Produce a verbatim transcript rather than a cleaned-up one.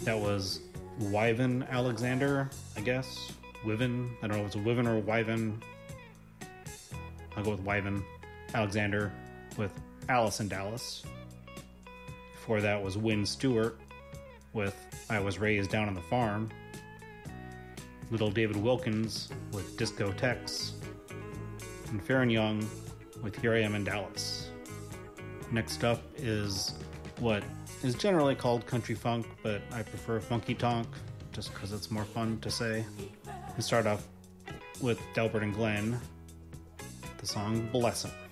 That was Wyvern Alexander, I guess. Wyvern. I don't know if it's a Wyvern or a Wyvern. I'll go with Wyvern Alexander with Alice in Dallas. Before that was Wynn Stewart with I Was Raised Down on the Farm. Little David Wilkins with Disco Tex. And Farron Young with Here I Am in Dallas. Next up is what is generally called country funk, but I prefer funky tonk just because it's more fun to say. We start off with Delbert and Glenn, the song Bless 'Em.